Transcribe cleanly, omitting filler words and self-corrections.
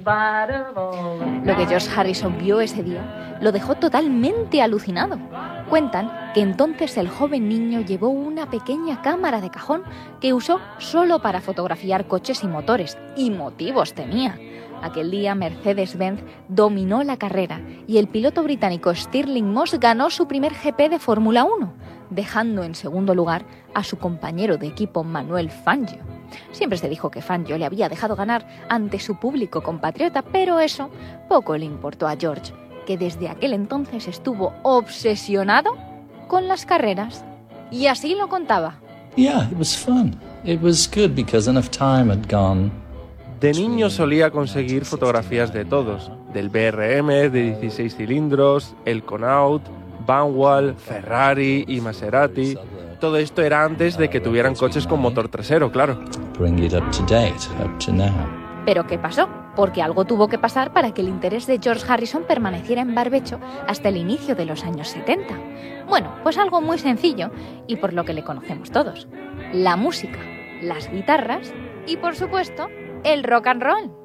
Lo que George Harrison vio ese día lo dejó totalmente alucinado. Cuentan que entonces el joven niño llevó una pequeña cámara de cajón que usó solo para fotografiar coches y motores, y motivos tenía. Aquel día Mercedes-Benz dominó la carrera y el piloto británico Stirling Moss ganó su primer GP de Fórmula 1, dejando en segundo lugar a su compañero de equipo Manuel Fangio. Siempre se dijo que Fangio le había dejado ganar ante su público compatriota, pero eso poco le importó a George, que desde aquel entonces estuvo obsesionado con las carreras. Y así lo contaba. Yeah, it was fun. It was good because enough time had gone. De niño solía conseguir fotografías de todos, del BRM, de 16 cilindros, el Connaught, Vanwall, Ferrari y Maserati. Todo esto era antes de que tuvieran coches con motor trasero, claro. Bring it up to date, up to now. ¿Pero qué pasó? Porque algo tuvo que pasar para que el interés de George Harrison permaneciera en barbecho hasta el inicio de los años 70. Bueno, pues algo muy sencillo y por lo que le conocemos todos. La música, las guitarras y, por supuesto, el rock and roll.